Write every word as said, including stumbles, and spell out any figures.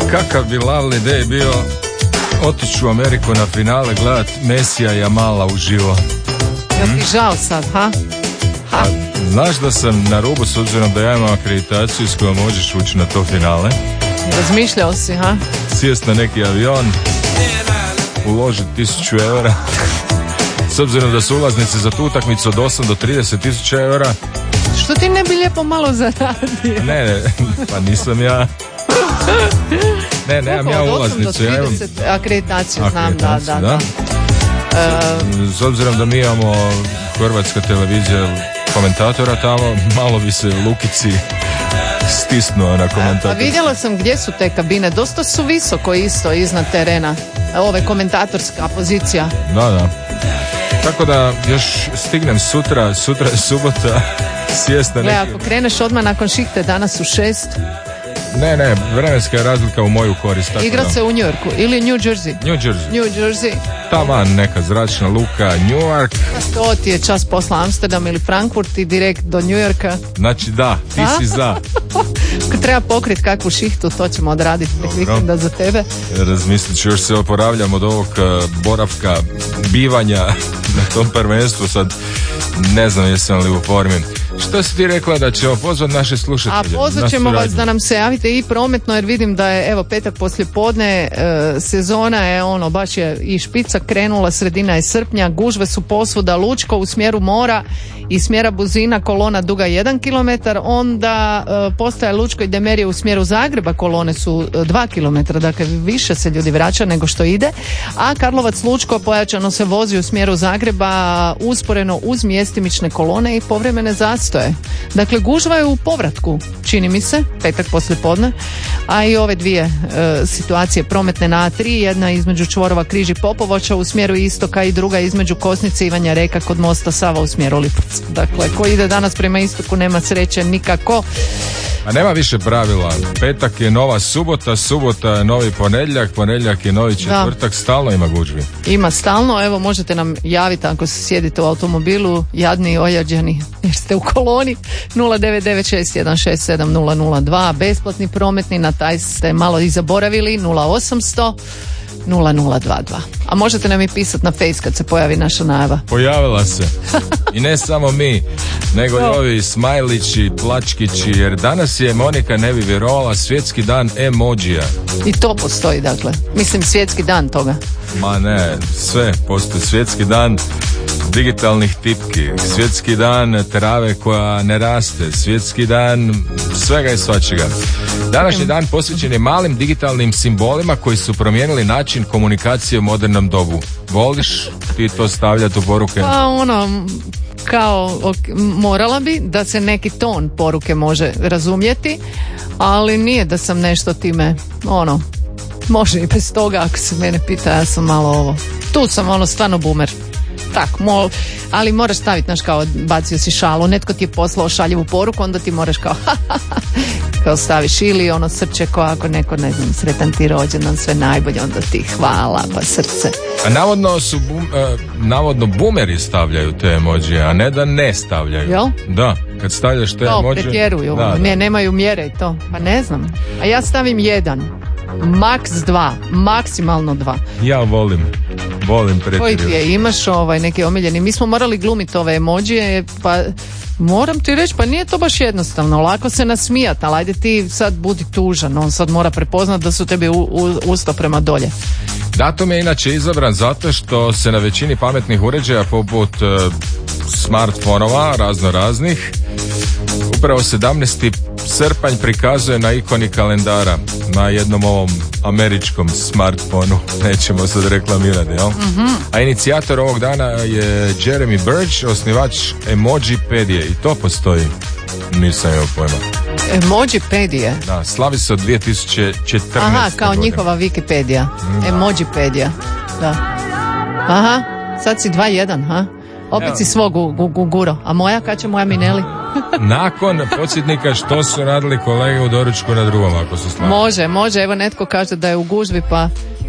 Kakav bi lovely day bio otići u Ameriku na finale gledat Mesija i Amala uživo. Jel ti žao sad, ha? Ha? Znaš da sam na rubu s obzirom da ja imam akreditaciju s kojom možeš ući na to finale. Razmišljao si, ha? Sjest na neki avion, uložiti tisuću eura. S obzirom da su ulaznice za tu utakmicu od osam do trideset tisuća eura. Što ti ne bi lijepo malo zaradio? Ne, ne, pa nisam ja. Ne, nemam ja ulaznicu. Ja imam akreditaciju, znam, da, da, da. da. S, s obzirom da mi imamo hrvatska televizija komentatora tamo, malo bi se Lukici stisnuo na komentator. A vidjela sam gdje su te kabine, dosta su visoko isto iznad terena, ove komentatorska pozicija. Da, da. Tako da još stignem sutra, sutra je subota, sjest na neki... Gle, ako kreneš odmah nakon šihte danas u šest... Ne, ne, vremenska je razlika u moju korist. Igra da. se u New Yorku ili New Jersey? New Jersey. New Jersey. Tamo neka zračna luka, New York. To ti je čas posla Amsterdam ili Frankfurt i direkt do New Yorka. Znači da, ti si za. Kad treba pokriti kakvu šihtu, to ćemo odraditi prek vikenda za tebe. Razmislit ću, još se oporavljam od ovog boravka, bivanja na tom prvenstvu, sad ne znam jesam li u formi. Što si ti rekla da ćemo pozvati naše slušatelje? A pozvat ćemo vas da nam se javite i prometno, jer vidim da je evo petak poslijepodne, e, sezona je ono, baš je i špica krenula, sredina je srpnja, gužve su posvuda, Lučko u smjeru mora i smjera Buzina kolona duga jedan kilometar, onda e, postaje Lučko i Demerije u smjeru Zagreba kolone su e, dva kilometra, dakle više se ljudi vraća nego što ide, a Karlovac Lučko pojačano se vozi u smjeru Zagreba usporeno uz mjestimične kolone i povremene zastoje. Dakle, gužva je u povratku, čini mi se, petak poslijepodne, a i ove dvije e, situacije prometne na A tri, jedna između čvorova Križ i Popovača u smjeru istoka i druga između Kosnice i Ivanja Reka kod mosta Sava u smjeru Lipovac. Dakle, ko ide danas prema istoku nema sreće nikako. A nema više pravila. Petak je nova subota, subota je novi ponedjeljak, ponedjeljak je novi četvrtak, da. Stalno ima gužvi. Ima stalno, evo možete nam javiti ako se sjedite u automobilu, jadni i ojađeni jer ste u koloni, nula devet devet šest jedan šest sedam nula nula dva, besplatni prometni, na taj ste malo i zaboravili, nula osamsto nula nula dva dva. A možete nam i pisati na Face kad se pojavi naša najava. Pojavila se. I ne samo mi, nego i ovi smajlići, plačkići, jer danas je, Monika ne bi vjerovala, svjetski dan emojija. I to postoji, dakle. Mislim, svjetski dan toga. Ma ne, sve postoji. Svjetski dan digitalnih tipki, svjetski dan trave koja ne raste, svjetski dan svega i svačega. Današnji dan posvećen je malim digitalnim simbolima koji su promijenili način komunikacije u modernom dobu. Voliš ti to stavljati u poruke? Pa ono, kao ok, morala bi da se neki ton poruke može razumjeti, ali nije da sam nešto time, ono, može i bez toga ako se mene pita, ja sam malo ovo. Tu sam ono stvarno boomer. Tak, mo, ali moraš staviti, znaš, kao bacio si šalu, netko ti je poslao šaljivu poruku, onda ti moraš kao kao staviš ili ono srce, kao ako neko, ne znam, sretan ti rođendan, sve najbolje, onda ti hvala, pa srce. A navodno su bum, uh, navodno boomeri stavljaju te emođije, a ne da ne stavljaju. Jel? Da, kad stavljaš te emođije. To pretjeruju, da, ne, da. nemaju mjere i to, pa ne znam. A ja stavim jedan, maks dva, maksimalno dva. Ja volim. Volim pretjeruju. Koji ti je, imaš ovaj neki omiljeni? Mi smo morali glumiti ove emođije, pa moram ti reći, pa nije to baš jednostavno, lako se nasmijati, ali ajde ti sad budi tužan, on sad mora prepoznat da su tebi u, u, usta prema dolje. Datum je inače izabran zato što se na većini pametnih uređaja poput uh, smartfonova razno raznih upravo sedamnaesti srpanj prikazuje na ikoni kalendara na jednom ovom američkom smartfonu, nećemo sad reklamirati, jel? Mm-hmm. A inicijator ovog dana je Jeremy Burge, osnivač Emojipedije, i to postoji, nisam imao pojma. Emojipedije? Da, slavi se od dvije tisuće četrnaeste. Aha, kao godine. Njihova Wikipedija. Da. Emojipedija, da. Aha, sad si dva jedan, ha? Opet Evo. Si svog guguro. A moja, kad će moja Mineli? Nakon podsjetnika što su radili kolege u doručku na drugom, ako su slavi. Može, može, evo netko kaže da je u gužvi, pa